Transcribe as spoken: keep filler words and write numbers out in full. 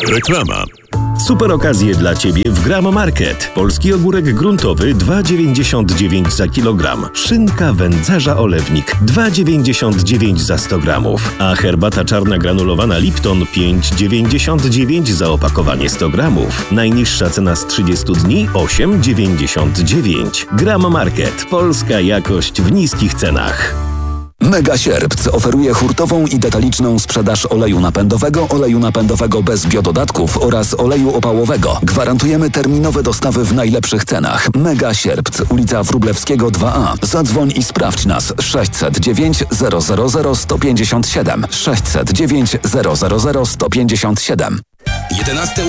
Reklama. Super okazje dla Ciebie w Gramo Market. Polski ogórek gruntowy dwa dziewięćdziesiąt dziewięć za kilogram. Szynka wędzarza olewnik dwa dziewięćdziesiąt dziewięć za sto gramów. A herbata czarna granulowana Lipton pięć dziewięćdziesiąt dziewięć za opakowanie sto gramów. Najniższa cena z trzydziestu dni osiem dziewięćdziesiąt dziewięć. Gramo Market. Polska jakość w niskich cenach. Mega Sierpc oferuje hurtową i detaliczną sprzedaż oleju napędowego, oleju napędowego bez biododatków oraz oleju opałowego. Gwarantujemy terminowe dostawy w najlepszych cenach. Mega Sierpc, ulica Wróblewskiego dwa A. Zadzwoń i sprawdź nas sześćset dziewięć zero zero zero sto pięćdziesiąt siedem sześćset dziewięć zero zero zero sto pięćdziesiąt siedem. jedenastego